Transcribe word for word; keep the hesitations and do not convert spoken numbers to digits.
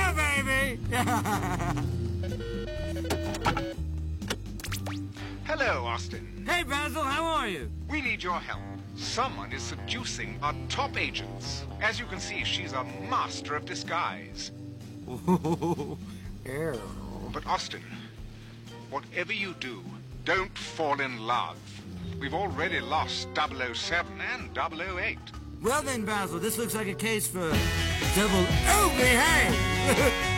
Yeah, baby! Hello, Austin. Hey, Basil, how are you? We need your help. Someone is seducing our top agents. As you can see, she's a master of disguise. Ew. But Austin, whatever you do, don't fall in love. We've already lost double oh seven and double oh eight. Well then, Basil, this looks like a case for double O, behave!